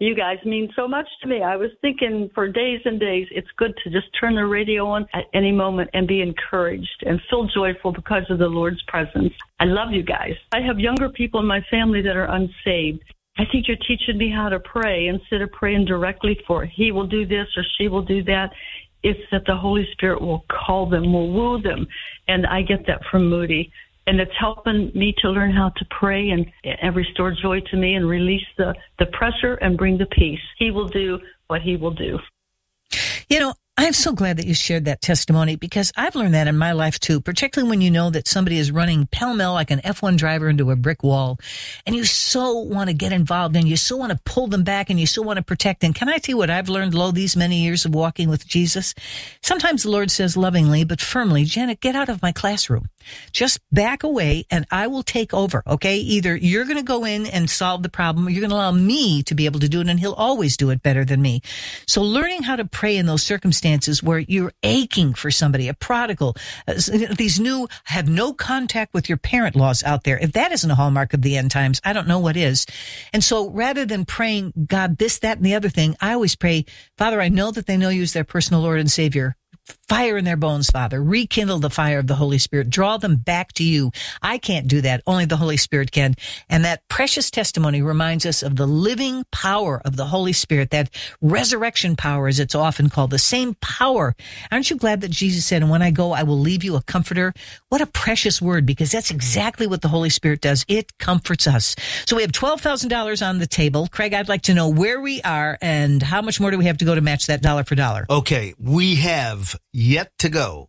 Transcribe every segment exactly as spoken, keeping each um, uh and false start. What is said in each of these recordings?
You guys mean so much to me. I was thinking for days and days, it's good to just turn the radio on at any moment and be encouraged and feel joyful because of the Lord's presence. I love you guys. I have younger people in my family that are unsaved. I think you're teaching me how to pray instead of praying directly for he will do this or she will do that. It's that the Holy Spirit will call them, will woo them. And I get that from Moody. And it's helping me to learn how to pray and, and restore joy to me and release the, the pressure and bring the peace. He will do what he will do. You know, I'm so glad that you shared that testimony because I've learned that in my life too, particularly when you know that somebody is running pell-mell like an F one driver into a brick wall and you so want to get involved and you so want to pull them back and you so want to protect. And can I tell you what I've learned, lo, these many years of walking with Jesus? Sometimes the Lord says lovingly but firmly, Janet, get out of my classroom. Just back away and I will take over, okay? Either you're going to go in and solve the problem or you're going to allow me to be able to do it, and he'll always do it better than me. So learning how to pray in those circumstances where you're aching for somebody, a prodigal, uh, these new have no contact with your parent laws out there. If that isn't a hallmark of the end times, I don't know what is. And so rather than praying, God, this, that, and the other thing, I always pray, Father, I know that they know you as their personal Lord and Savior. Fire in their bones, Father. Rekindle the fire of the Holy Spirit. Draw them back to you. I can't do that. Only the Holy Spirit can. And that precious testimony reminds us of the living power of the Holy Spirit, that resurrection power, as it's often called, the same power. Aren't you glad that Jesus said, and when I go, I will leave you a comforter? What a precious word, because that's exactly what the Holy Spirit does. It comforts us. So we have twelve thousand dollars on the table. Craig, I'd like to know where we are and how much more do we have to go to match that dollar for dollar? Okay, we have yet to go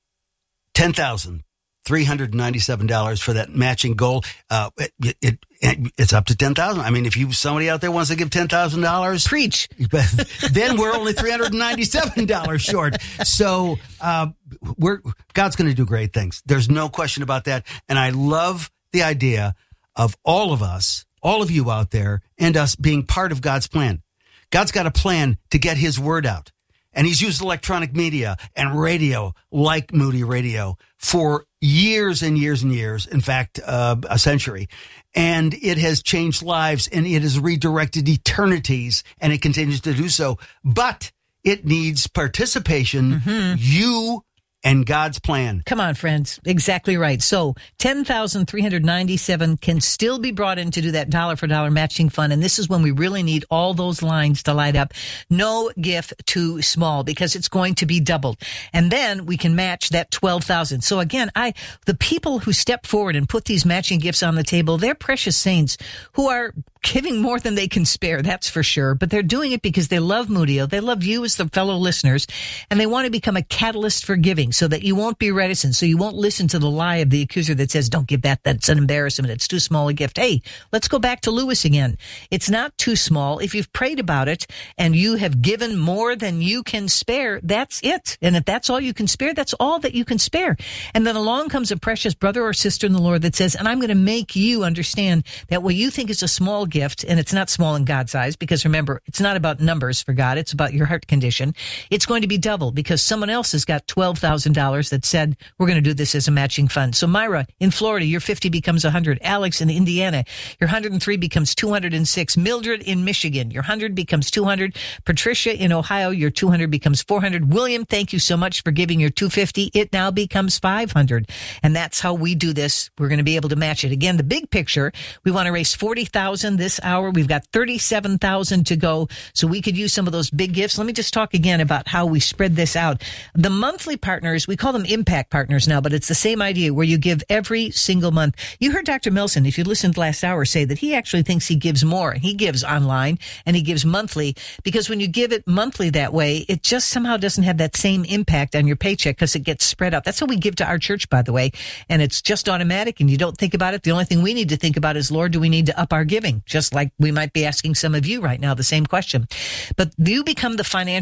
ten thousand three hundred ninety-seven dollars for that matching goal. Uh, it, it, it it's up to ten thousand. I mean, if you somebody out there wants to give ten thousand dollars, preach. Then we're only three hundred ninety-seven dollars short. So uh, we're God's going to do great things. There's no question about that. And I love the idea of all of us, all of you out there, and us being part of God's plan. God's got a plan to get his word out. And he's used electronic media and radio, like Moody Radio, for years and years and years, in fact, uh, a century. And it has changed lives, and it has redirected eternities, and it continues to do so. But it needs participation, mm-hmm. you and God's plan. Come on, friends. Exactly right. So ten thousand three hundred ninety-seven can still be brought in to do that dollar for dollar matching fund. And this is when we really need all those lines to light up. No gift too small, because it's going to be doubled. And then we can match that twelve thousand. So again, I, the people who step forward and put these matching gifts on the table, they're precious saints who are giving more than they can spare. That's for sure. But they're doing it because they love Moodio. They love you as the fellow listeners, and they want to become a catalyst for giving, so that you won't be reticent, so you won't listen to the lie of the accuser that says, don't give that, that's an embarrassment, it's too small a gift. Hey, let's go back to Lewis again. It's not too small. If you've prayed about it and you have given more than you can spare, that's it. And if that's all you can spare, that's all that you can spare. And then along comes a precious brother or sister in the Lord that says, and I'm going to make you understand that what you think is a small gift, and it's not small in God's eyes, because remember, it's not about numbers for God, it's about your heart condition. It's going to be double because someone else has got twelve thousand dollars that said, we're going to do this as a matching fund. So Myra, in Florida, your fifty becomes one hundred. Alex in Indiana, your one hundred three becomes two hundred six. Mildred in Michigan, your one hundred becomes two hundred. Patricia in Ohio, your two hundred becomes four hundred. William, thank you so much for giving your two hundred fifty. It now becomes five hundred. And that's how we do this. We're going to be able to match it. Again, the big picture, we want to raise forty thousand this hour. We've got thirty-seven thousand to go, so we could use some of those big gifts. Let me just talk again about how we spread this out. The monthly partners, we call them impact partners now, but it's the same idea where you give every single month. You heard Doctor Melson, if you listened last hour, say that he actually thinks he gives more. He gives online and he gives monthly, because when you give it monthly that way, it just somehow doesn't have that same impact on your paycheck because it gets spread out. That's how we give to our church, by the way. And it's just automatic and you don't think about it. The only thing we need to think about is, Lord, do we need to up our giving? Just like we might be asking some of you right now the same question. But you become the financial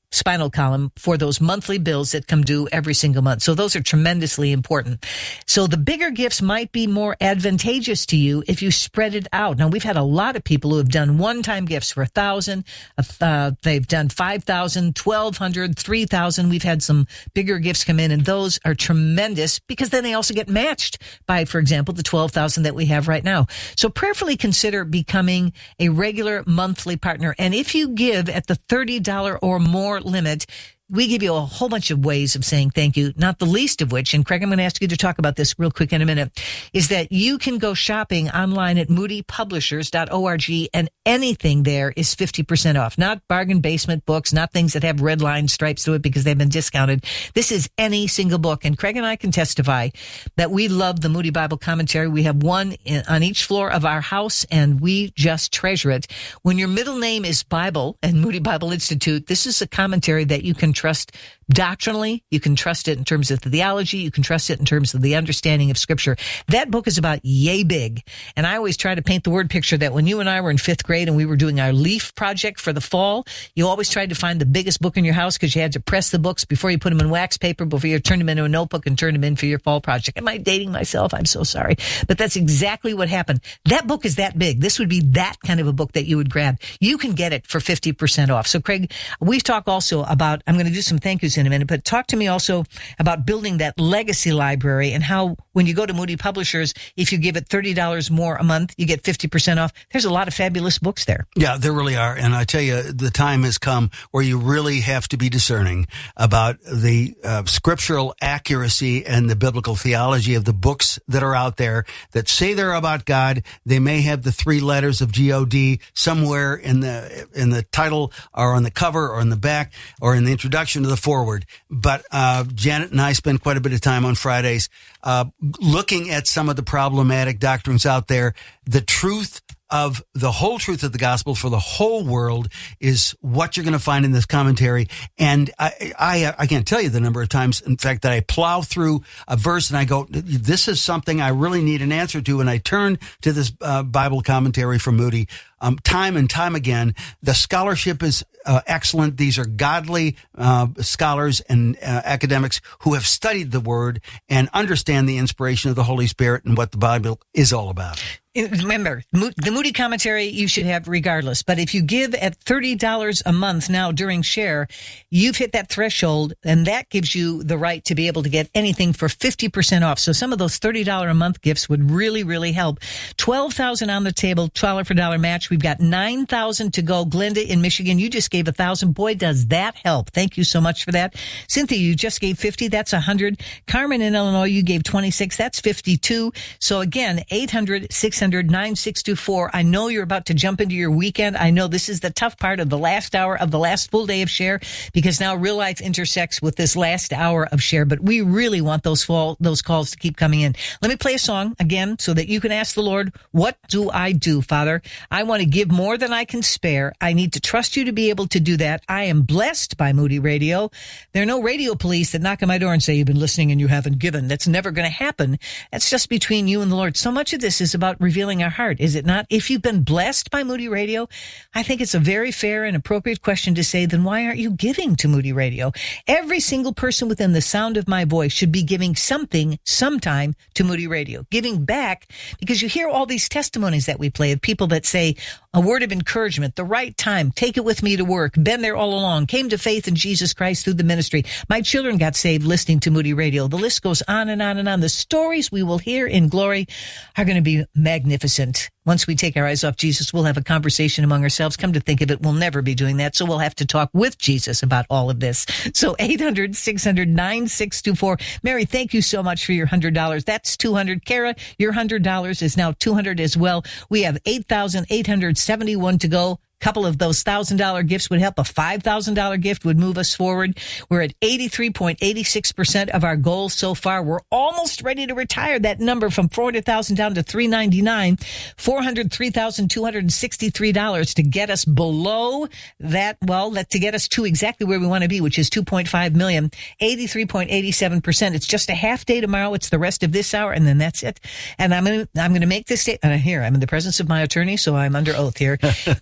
spinal column for those monthly bills that come due every single month. So those are tremendously important. So the bigger gifts might be more advantageous to you if you spread it out. Now, we've had a lot of people who have done one-time gifts for a thousand. Uh, they've done five thousand, twelve hundred, three thousand. We've had some bigger gifts come in, and those are tremendous because then they also get matched by, for example, the twelve thousand that we have right now. So prayerfully consider becoming a regular monthly partner. And if you give at the thirty dollars or more limit, we give you a whole bunch of ways of saying thank you, not the least of which, and Craig, I'm going to ask you to talk about this real quick in a minute, is that you can go shopping online at moody publishers dot org, and anything there is fifty percent off. Not bargain basement books, not things that have red line stripes to it because they've been discounted. This is any single book, and Craig and I can testify that we love the Moody Bible Commentary. We have one in, on each floor of our house, and we just treasure it. When your middle name is Bible and Moody Bible Institute, this is a commentary that you can trust doctrinally. You can trust it in terms of the theology. You can trust it in terms of the understanding of Scripture. That book is about yay big. And I always try to paint the word picture that when you and I were in fifth grade and we were doing our LEAF project for the fall, you always tried to find the biggest book in your house because you had to press the books before you put them in wax paper, before you turned them into a notebook and turned them in for your fall project. Am I dating myself? I'm so sorry. But that's exactly what happened. That book is that big. This would be that kind of a book that you would grab. You can get it for fifty percent off. So Craig, we've talked also about, I'm going to do some thank yous in a minute, but talk to me also about building that legacy library and how when you go to Moody Publishers, if you give it thirty dollars more a month, you get fifty percent off. There's a lot of fabulous books there. Yeah, there really are. And I tell you, the time has come where you really have to be discerning about the uh, scriptural accuracy and the biblical theology of the books that are out there that say they're about God. They may have the three letters of G O D somewhere in the in the title or on the cover or in the back or in the introduction to the forward. But uh Janet and I spend quite a bit of time on Fridays uh looking at some of the problematic doctrines out there. The truth of the whole truth of the gospel for the whole world is what you're going to find in this commentary. And I, I, I can't tell you the number of times, in fact, that I plow through a verse and I go, this is something I really need an answer to. And I turn to this uh, Bible commentary from Moody. Um, time and time again, the scholarship is uh, excellent. These are godly uh, scholars and uh, academics who have studied the Word and understand the inspiration of the Holy Spirit and what the Bible is all about. Remember, the Moody Commentary you should have regardless. But if you give at thirty dollars a month now during Share, you've hit that threshold, and that gives you the right to be able to get anything for fifty percent off. So some of those thirty dollars a month gifts would really, really help. twelve thousand dollars on the table, dollar for dollar match. We've got nine thousand to go. Glenda in Michigan, you just gave one thousand. Boy, does that help. Thank you so much for that. Cynthia, you just gave fifty. That's one hundred. Carmen in Illinois, you gave twenty-six. That's fifty-two. So again, eight hundred, six hundred, nine six two four. I know you're about to jump into your weekend. I know this is the tough part of the last hour of the last full day of Share because now real life intersects with this last hour of Share, but we really want those fall, those calls to keep coming in. Let me play a song again so that you can ask the Lord, what do I do, Father? I want to give more than I can spare. I need to trust you to be able to do that. I am blessed by Moody Radio. There are no radio police that knock on my door and say, you've been listening and you haven't given. That's never going to happen. That's just between you and the Lord. So much of this is about revealing our heart, is it not? If you've been blessed by Moody Radio, I think it's a very fair and appropriate question to say, then why aren't you giving to Moody Radio? Every single person within the sound of my voice should be giving something sometime to Moody Radio, giving back, because you hear all these testimonies that we play of people that say a word of encouragement, the right time, take it with me to work, been there all along, came to faith in Jesus Christ through the ministry. My children got saved listening to Moody Radio. The list goes on and on and on. The stories we will hear in glory are going to be magnificent. Once we take our eyes off Jesus, we'll have a conversation among ourselves. Come to think of it, we'll never be doing that. So we'll have to talk with Jesus about all of this. So eight hundred, six hundred, nine six two four. Mary, thank you so much for your one hundred dollars. That's two hundred. Kara, your one hundred dollars is now two hundred as well. We have eight thousand eight hundred seventy-one to go. Couple of those one thousand dollars gifts would help. A five thousand dollars gift would move us forward. We're at eighty-three point eight six percent of our goal so far. We're almost ready to retire that number from four hundred thousand dollars down to three ninety-nine. four hundred three thousand two hundred sixty-three dollars to get us below that, well, that to get us to exactly where we want to be, which is two point five million dollars. eighty-three point eight seven percent. It's just a half day tomorrow. It's the rest of this hour, and then that's it. And I'm going to, I'm going to make this statement. Here, I'm in the presence of my attorney, so I'm under oath here. We do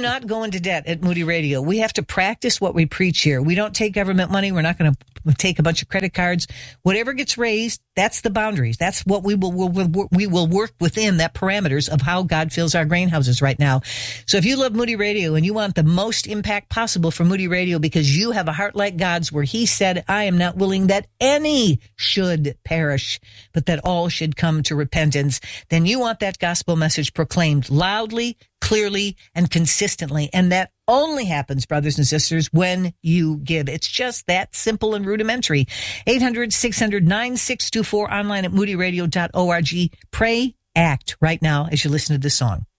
not go into debt at Moody Radio. We have to practice what we preach here. We don't take government money. We're not going to take a bunch of credit cards. Whatever gets raised, that's the boundaries. That's what we will, will we will work within that parameters of how God fills our grain houses right now. So if you love Moody Radio and you want the most impact possible for Moody Radio because you have a heart like God's where he said, I am not willing that any should perish, but that all should come to repentance, then you want that gospel message proclaimed loudly, clearly, and consistently. And that only happens, brothers and sisters, when you give. It's just that simple and rudimentary. eight hundred, six hundred, nine six two four, online at moody radio dot org. Pray, act right now as you listen to this song.